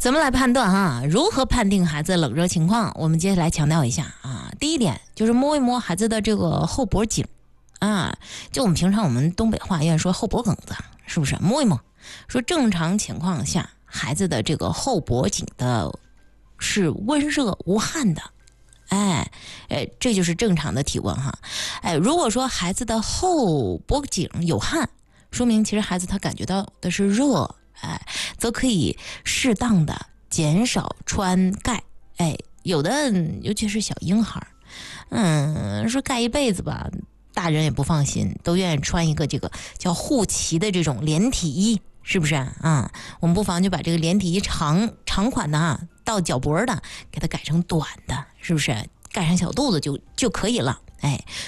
怎么来判断哈？如何判定孩子冷热情况？我们接下来强调一下啊。第一点就是摸一摸孩子的这个后脖颈啊，就我们东北话愿意说后脖梗子，是不是？摸一摸，说正常情况下孩子的这个后脖颈的是温热无汗的。这就是正常的体温哈。如果说孩子的后脖颈有汗，说明其实孩子他感觉到的是热，则可以适当的减少穿盖。有的尤其是小婴孩，说盖一辈子吧，大人也不放心，都愿意穿一个这个叫护脐的这种连体衣，是不是啊？我们不妨就把这个连体衣长款的到脚脖的，给它改成短的，是不是？盖上小肚子就可以了。